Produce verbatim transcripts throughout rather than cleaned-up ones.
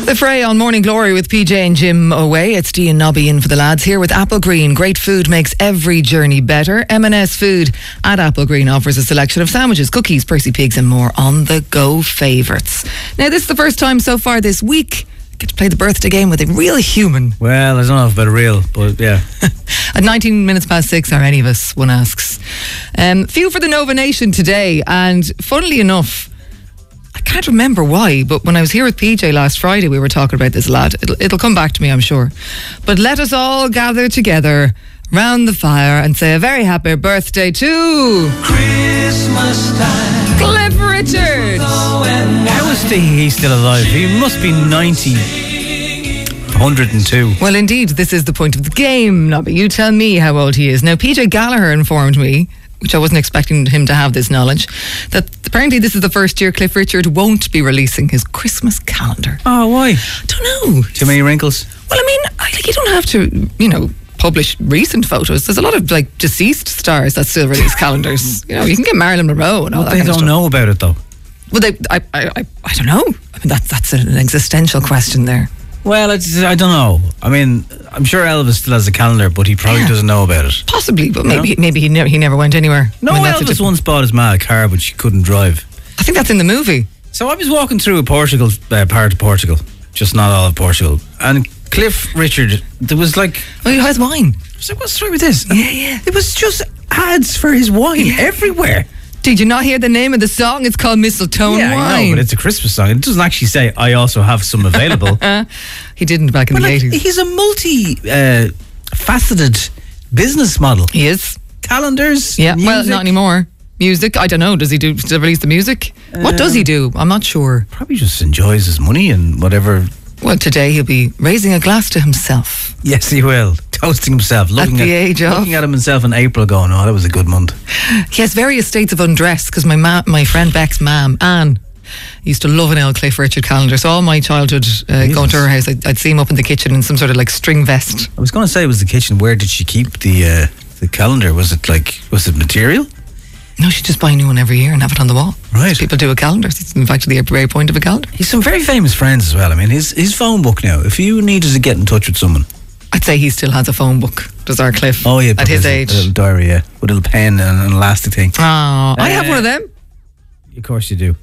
The fray on Morning Glory with P J and Jim away. It's Dee and Nobby in for the lads here with Apple Green. Great food makes every journey better. M and S Food at Apple Green offers a selection of sandwiches, cookies, Percy Pigs and more on the go favourites. Now this is the first time so far this week I get to play the birthday game with a real human. Well, I don't know about a real, but yeah. At nineteen minutes past six, are any of us, one asks. Um, few for the Nova Nation today, and funnily enough, I can't remember why, but when I was here with P J last Friday, we were talking about this lad. It'll, it'll come back to me, I'm sure. But let us all gather together round the fire and say a very happy birthday to Christmas time. Cliff Richard. How is he still alive? He must be ninety, one hundred two. Well, indeed, this is the point of the game, Nobby. You tell me how old he is. Now, P J Gallagher informed me, which I wasn't expecting him to have this knowledge, that apparently this is the first year Cliff Richard won't be releasing his Christmas calendar. Oh, why? I don't know. Too many wrinkles? Well, I mean, I, like, you don't have to, you know, publish recent photos. There's a lot of, like, deceased stars that still release calendars. You know, you can get Marilyn Monroe and all Well, that they kind of don't stuff. know about it, though. Well, they, I, I, I, I don't know. I mean, that, that's an existential question there. Well, it's, I don't know. I mean, I'm sure Elvis still has a calendar, but he probably Yeah. doesn't know about it. Possibly, but You maybe know? maybe he never he never went anywhere. No, I mean, that's a Elvis different- once bought his ma a car, but she couldn't drive. I think that's in the movie. So I was walking through a Portugal, uh, part of Portugal, just not all of Portugal, and Cliff Richard, there was like, Oh, he has wine. I was like, what's the story with this? Yeah, yeah. It was just ads for his wine Yeah. everywhere. Did you not hear the name of the song? It's called Mistletoe yeah, Wine. I know, but it's a Christmas song. It doesn't actually say, I also have some available. He didn't back in But the like, eighties. he's a multi-faceted uh, faceted business model. He is. Calendars, Yeah, well, music. not anymore. Music, I don't know. Does he do still release the music? what does he do? I'm not sure. Probably just enjoys his money and whatever. Well, today he'll be raising a glass to himself. Yes, he will. Toasting himself. Looking the age of- Looking at him himself in April going, oh, that was a good month. He has various states of undress because my ma- my friend Beck's mum, Anne, used to love an old Cliff Richard calendar. So all my childhood uh, going to her house, I'd, I'd see him up in the kitchen in some sort of like string vest. I was going to say it was the kitchen. Where did she keep the uh, the calendar? Was it like, was it material? No, she'd just buy a new one every year and have it on the wall. Right. People do a calendar. It's in fact the very point of a calendar. He's some very famous friends as well. I mean, his his phone book now, if you needed to get in touch with someone. I'd say he still has a phone book. Does our Cliff? Oh, yeah. At his a, age. A little diary, yeah. With a little pen and an elastic thing. Oh, I have Uh, one of them. Of course you do.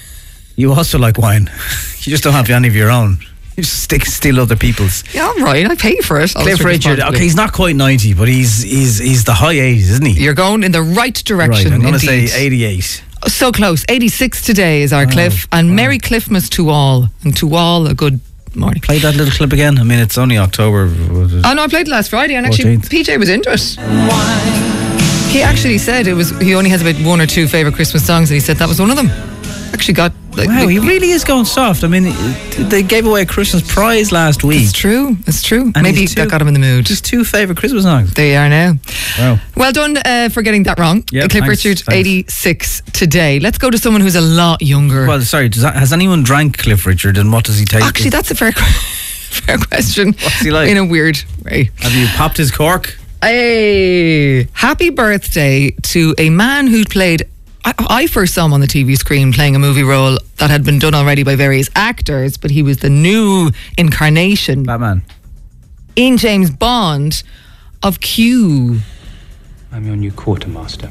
You also like wine. You just don't have any of your own. You just stick, steal other people's. Yeah, all right. I pay for it. I'll Cliff drink Richard, responsibly. okay, he's not quite ninety, but he's he's he's the high eighties, isn't he? You're going in the right Right, direction. I'm going to indeed. say eighty-eight. So close. eighty-six today is our Wow, Cliff. And wow. Merry Cliffmas to all. And to all, a good morning. Play that little clip again. I mean, it's only October. what is it? Oh, no, I played it last Friday and actually fourteenth. P J was into it. He actually said it was. He only has about one or two favourite Christmas songs and he said that was one of them. Actually got... Like, Wow, like- he really is going soft. I mean, they gave away a Christmas prize last week. It's true. It's true. And Maybe he's that two- got him in the mood. Just two favourite Christmas songs. There you are now. Wow. Well done uh, for getting that wrong. Yeah, Cliff thanks, Richard, thanks. eighty-six today. Let's go to someone who's a lot younger. Well, sorry, does that, has anyone drank Cliff Richard and what does he taste? Actually, that's a fair, fair question. What's he like? In a weird way. Have you popped his cork? Hey, happy birthday to a man who played... I, I first saw him on the T V screen playing a movie role that had been done already by various actors, but he was the new incarnation Batman. in James Bond of Q. I'm your new quartermaster.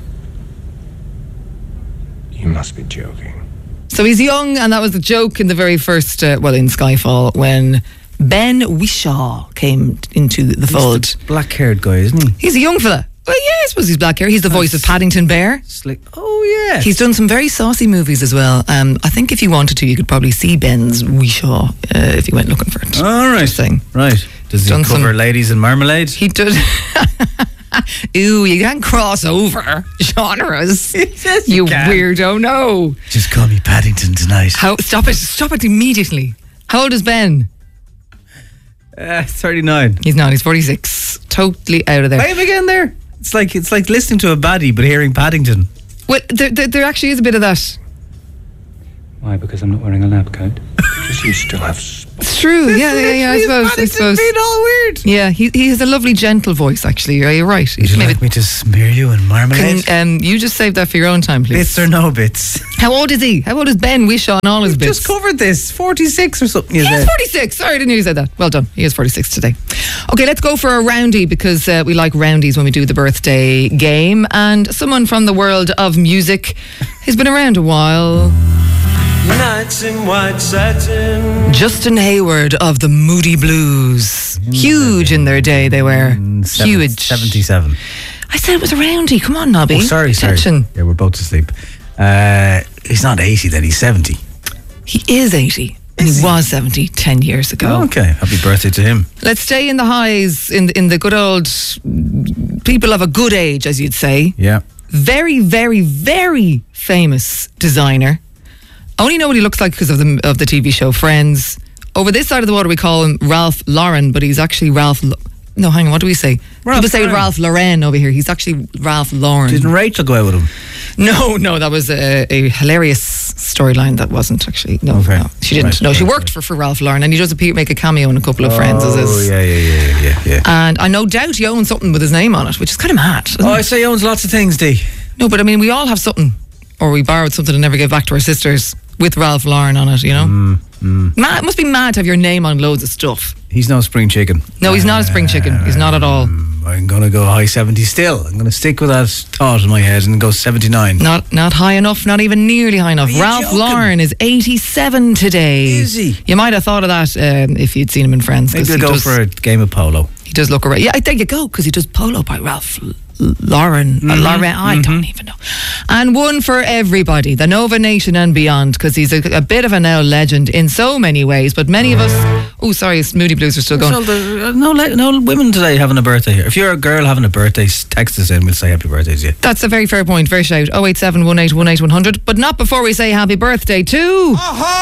You must be joking. So he's young, and that was the joke in the very first, uh, well, in Skyfall, when Ben Whishaw came into the fold. He's the black-haired guy, isn't he? He's a young fella. Well, yeah, I suppose he's black hair. He's the voice of Paddington Bear. Slick. Oh, yeah. He's done some very saucy movies as well. Um, I think if you wanted to, you could probably see Ben's Whishaw uh, if you went looking for it. All right. Just saying. Right. Does he Done cover some- ladies in marmalade? He did. Ooh, you can't cross over genres. Yes, you you can. weirdo. No. Just call me Paddington tonight. How? Stop it. Stop it immediately. How old is Ben? Uh, thirty-nine. He's not. He's forty-six. Totally out of there. Play him again there. It's like it's like listening to a baddie but hearing Paddington. Well, there, there, there actually is a bit of that. Why? Because I'm not wearing a lab coat. Because you still have spots. true. Yeah, yeah, yeah. I suppose. I suppose. Being all weird. Yeah, he he has a lovely, gentle voice. Actually, yeah, you're right. Would you Maybe- like me to smear you in marmalade? Can, um, you just save that for your own time, please. Bits or no bits? How old is he? How old is Ben Wishaw and all his We've bits? just covered this. forty-six or something. You He is said. forty-six. Sorry, I didn't hear you said that. Well done. He is forty-six today. Okay, let's go for a roundie because uh, we like roundies when we do the birthday game. And someone from the world of music has been around a while. Nights in white satin. Justin Hayward of the Moody Blues. Huge in their day, they were. Seven- Huge. seventy-seven. I said it was a roundie. Come on, Nobby. Oh, sorry, Attention. sorry. Yeah, we're both asleep. Uh, he's not eighty then, he's seventy. He is eighty. And Is he he? was seventy ten years ago. Okay, happy birthday to him. Let's stay in the highs, in the, in the good old people of a good age, as you'd say. Yeah. Very, very, very famous designer. I only know what he looks like because of the of the T V show Friends. Over this side of the water, we call him Ralph Lauren, but he's actually Ralph. Lo- no, hang on. What do we say? Ralph People say Lauren. Ralph Lauren over here. He's actually Ralph Lauren. Didn't Rachel go out with him? No, no, that was a, a hilarious storyline. That wasn't actually. No, Okay. no, she didn't. Right, no, she right, worked for, for Ralph Lauren, and he does appear, make a cameo in a couple of Friends. As Oh, his, yeah, yeah, yeah, yeah, yeah. And I no doubt he owns something with his name on it, which is kind of mad. isn't Oh, it? I say he owns lots of things, D. No, but I mean, we all have something, or we borrowed something and never gave back to our sisters with Ralph Lauren on it, you know? Mm, Mad, it must be mad to have your name on loads of stuff. He's no spring chicken. No, he's not a spring chicken. He's not at all. Um, I'm going to go high seventy still. I'm going to stick with that thought in my head and go seventy-nine. Not not high enough, not even nearly high enough. Are you Ralph joking? Lauren is eighty-seven today. Is he? You might have thought of that um, if you'd seen him in Friends. 'cause Maybe he I'll go does, for a game of polo. He does look alright. Yeah, there you go, because he does Polo by Ralph L- Lauren. Mm-hmm. Uh, Lauren, I don't even know. And one for everybody, the Nova Nation and beyond, because he's a, a bit of a now legend in so many ways. But many of us, oh, sorry, Moody Blues are still going. So the, uh, no, le- no women today having a birthday here. If you're a girl having a birthday, s- text us in. We'll say happy birthday to you. That's a very fair point. Very shout. oh eight seven, one eight one eight, one hundred. But not before we say happy birthday to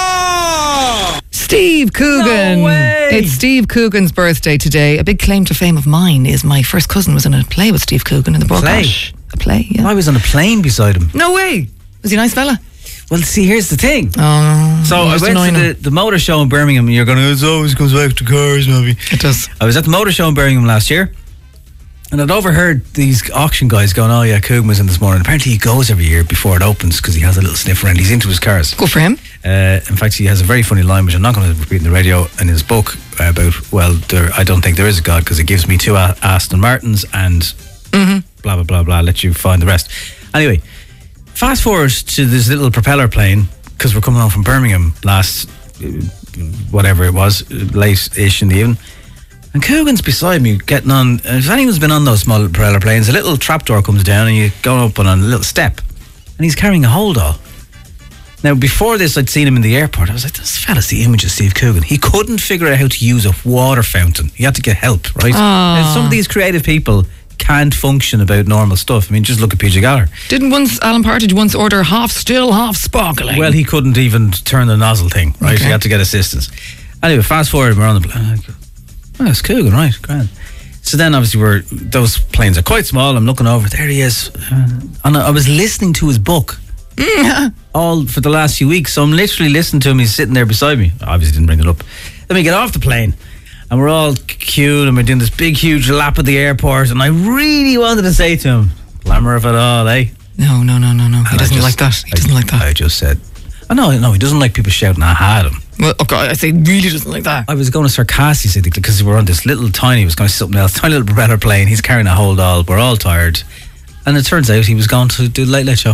Steve Coogan. No way. It's Steve Coogan's birthday today. A big claim to fame of mine is my first cousin was in a play with Steve Coogan in the broadcast. A play, yeah. I was on a plane beside him. No way. Was he a nice fella? Well, see, here's the thing. Oh, So I just went annoying to him. the, the motor show in Birmingham, and you're going, it always comes back to cars, maybe. It does. I was at the motor show in Birmingham last year, and I'd overheard these auction guys going, oh yeah, Coogan was in this morning. Apparently he goes every year before it opens because he has a little sniff around. He's into his cars. Good for him. Uh, in fact, he has a very funny line, which I'm not going to repeat in the radio, in his book about, well, there, I don't think there is a God because it gives me two A- Aston Martins and Mm-hmm. blah, blah, blah, blah. I'll let you find the rest. Anyway, fast forward to this little propeller plane because we're coming home from Birmingham last, uh, whatever it was, uh, late-ish in the evening. And Coogan's beside me getting on, and if anyone's been on those small propeller planes, a little trapdoor comes down and you go up on a little step and he's carrying a hold all. Now, before this, I'd seen him in the airport. I was like, this fella's the image of Steve Coogan. He couldn't figure out how to use a water fountain. He had to get help, right? And some of these creative people can't function about normal stuff. I mean, just look at P J Gallagher. Didn't once Alan Partridge once order half still, half sparkling? Well, he couldn't even turn the nozzle thing, right? Okay. He had to get assistance. Anyway, fast forward, we're on the plane. Oh, it's Coogan, right? Grand. So then, obviously, we're those planes are quite small. I'm looking over. There he is. Uh, and I was listening to his book all for the last few weeks. So I'm literally listening to him. He's sitting there beside me. I obviously didn't bring it up. Then we get off the plane. And we're all queued and we're doing this big, huge lap at the airport. And I really wanted to say to him, glamour of it all, eh? No, no, no, no, no. He And I doesn't just- like that. He I- doesn't like that. I just said, oh, no, no, he doesn't like people shouting, I had him. Well, okay, I say really doesn't like that. I was going to sarcastically because we're on this little tiny, it was going to something else, tiny little propeller plane. He's carrying a hold all. We're all tired. And it turns out he was going to do the Late Late Show.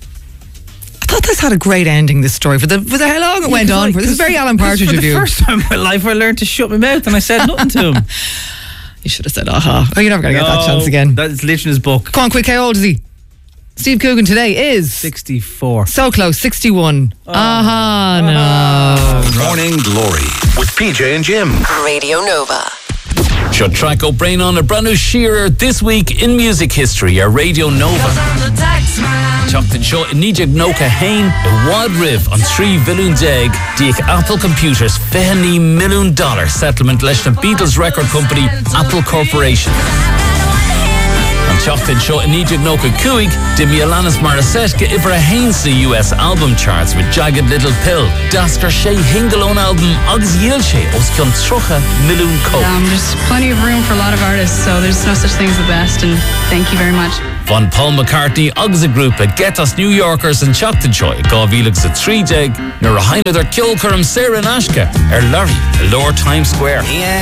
I thought this had a great ending, this story, for the for the how long it went on for. This is very Alan Partridge for of the you. first time in my life I learned to shut my mouth and I said nothing to him. You should have said, aha. Oh, you're never going to get that No, chance again. That's literally his book. Come on, quick, how old is he? Steve Coogan today is... sixty-four. So close, sixty-one. Aha, no. Morning Glory with P J and Jim. Radio Nova. Shut track O'Brien on a brand new Shearer this week in music history, a Radio Nova. Chucked and shot in Nijag Noka Hain, a Wad Riv on three Villoon Dag, Diak Apple Computers, Fehni Million Dollar settlement leis na Beatles record company Apple Corporation. On Teachtain seo in Nídeag Nócha Cúig, de Mialanis Marasetka iver a Haines the U S album charts with Jagged Little Pill. Dasker Shay Hingalone album Agus Yilshe os Kion Trocha Milun Co. Um, there's plenty of room for a lot of artists, so there's no such thing as the best, and thank you very much. Von Paul McCartney agus a grúp a Get Us New Yorkers and Teachtain seo i Gávílegs a trí déag nor a haine der Kilcurm Sarah Nashka er Larry a Lower Times Square.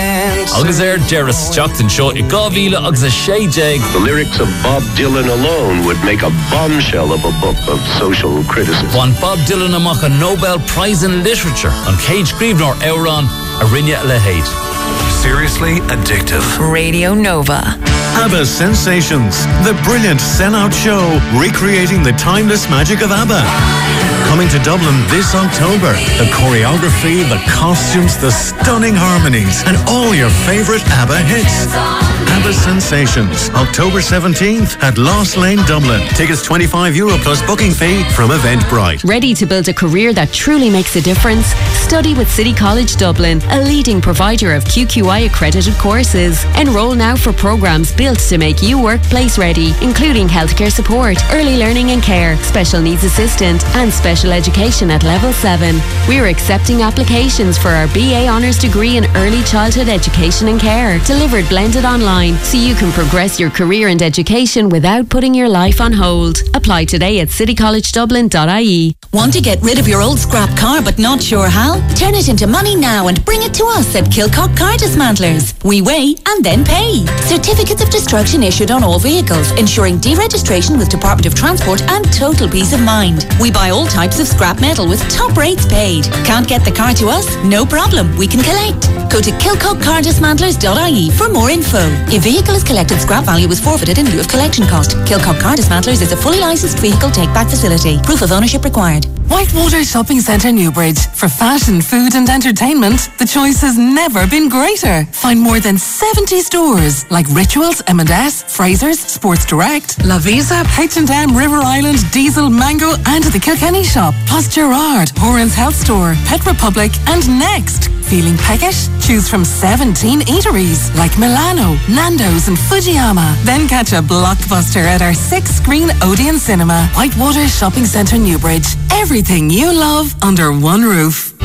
Agus er Jerris Teachtain seo i Gávíle agus a sé déag. The lyrics of Bob Dylan alone would make a bombshell of a book of social criticism. Von Bob Dylan amach a Nobel Prize in Literature on Cage Grieve nor Euron a Rinne Lehaid. Seriously addictive. Radio Nova. ABBA Sensations, the brilliant Sen-Out show recreating the timeless magic of ABBA. Coming to Dublin this October. The choreography, the costumes, the stunning harmonies, and all your favourite ABBA hits. ABBA Sensations, October seventeenth at Lost Lane, Dublin. Tickets twenty-five euro plus booking fee from Eventbrite. Ready to build a career that truly makes a difference? Study with City College Dublin, a leading provider of Q Q I accredited courses. Enroll now for programmes built to make you workplace ready, including healthcare support, early learning and care, special needs assistant, and special education at level seven. We're accepting applications for our B A Honours degree in early childhood education and care, delivered blended online, so you can progress your career and education without putting your life on hold. Apply today at city college dublin dot I E. Want to get rid of your old scrap car but not sure how? Turn it into money now and bring it to us at Kilcock Car Dismantlers. We weigh and then pay. Certificates of destruction issued on all vehicles, ensuring deregistration with Department of Transport and total peace of mind. We buy all types of scrap metal with top rates paid. Can't get the car to us? No problem, we can collect. Go to kilcock car dismantlers dot I E for more info. If vehicle is collected, scrap value is forfeited in lieu of collection cost. Kilcock Car Dismantlers is a fully licensed vehicle take-back facility. Proof of ownership required. Whitewater Shopping Centre Newbridge. For fashion, food and entertainment, the choice has never been greater. Find more than seventy stores like Rituals, M and S, Fraser's, Sports Direct, La Visa, H and M, River Island, Diesel, Mango and the Kilkenny Shop, plus Gerard, Horan's Health Store, Pet Republic and Next. Feeling peckish? Choose from seventeen eateries like Milano, Nando's and Fujiyama. Then catch a blockbuster at our six-screen Odeon Cinema. Whitewater Shopping Centre Newbridge. Everything you love under one roof.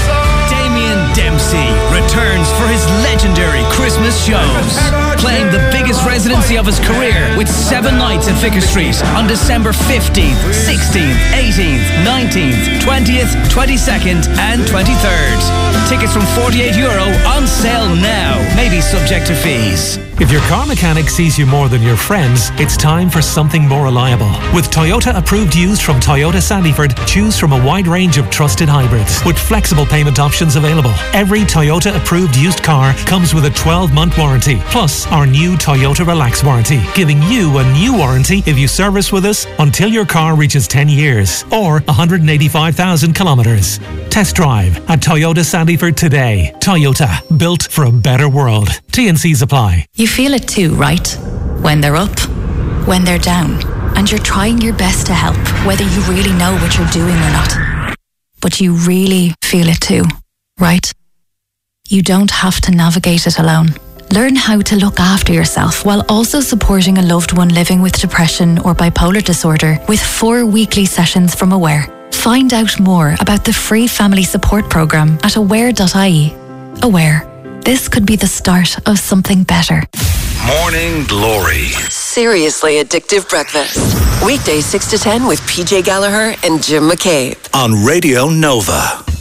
Damien Dempsey returns for his legendary Christmas shows. Playing the biggest residency of his career with seven nights at Vicar Street on December fifteenth, sixteenth, eighteenth, nineteenth, twentieth, twenty-second and twenty-third. Tickets from forty-eight euro on sale now. Maybe subject to fees. If your car mechanic sees you more than your friends, it's time for something more reliable. With Toyota approved used from Toyota Sandyford, choose from a wide range of trusted hybrids with flexible payment options available. Every Toyota approved used car comes with a twelve month warranty, plus our new Toyota Relax warranty, giving you a new warranty if you service with us until your car reaches ten years or one hundred eighty-five thousand kilometres. Test drive at Toyota Sandyford today. Toyota, built for a better world. T and C's apply. You feel it too, right? When they're up, when they're down, and you're trying your best to help, whether you really know what you're doing or not. But you really feel it too, right? You don't have to navigate it alone. Learn how to look after yourself while also supporting a loved one living with depression or bipolar disorder with four weekly sessions from Aware. Find out more about the free family support programme at aware dot I E. Aware. This could be the start of something better. Morning Glory. Seriously addictive breakfast. Weekdays six to ten with P J Gallagher and Jim McCabe. On Radio Nova.